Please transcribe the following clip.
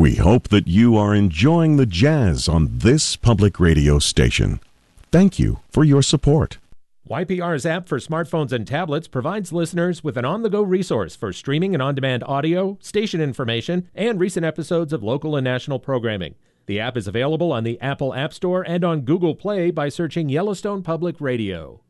We hope that you are enjoying the jazz on this public radio station. Thank you for your support. YPR's app for smartphones and tablets provides listeners with an on-the-go resource for streaming and on-demand audio, station information, and recent episodes of local and national programming. The app is available on the Apple App Store and on Google Play by searching Yellowstone Public Radio.